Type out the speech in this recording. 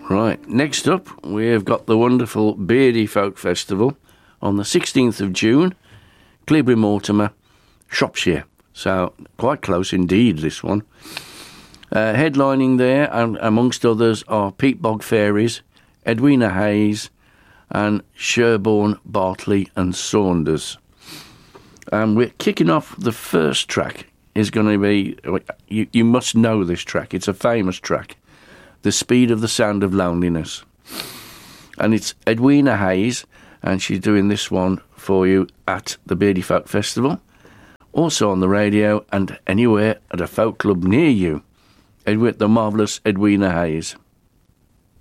Right, next up, we've got the wonderful Beardy Folk Festival on the 16th of June, Cleobury Mortimer, Shropshire. So, quite close indeed, this one. Headlining there, and amongst others, are Pete Bog Fairies, Edwina Hayes, and Sherborne, Bartley and Saunders. And we're kicking off. The first track is going to be, you must know this track, it's a famous track, The Speed of the Sound of Loneliness. And it's Edwina Hayes, and she's doing this one for you at the Beardy Folk Festival, also on the radio and anywhere at a folk club near you. The marvellous Edwina Hayes.